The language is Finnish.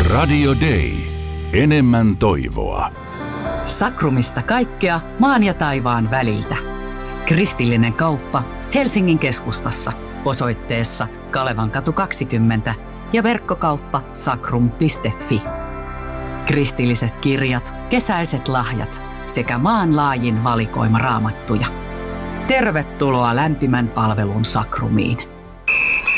Radio Day. Enemmän toivoa. Sakrumista kaikkea maan ja taivaan väliltä. Kristillinen kauppa Helsingin keskustassa osoitteessa Kalevankatu 20 ja verkkokauppa sakrum.fi. Kristilliset kirjat, kesäiset lahjat sekä maanlaajin valikoima raamattuja. Tervetuloa lämpimän palvelun Sakrumiin.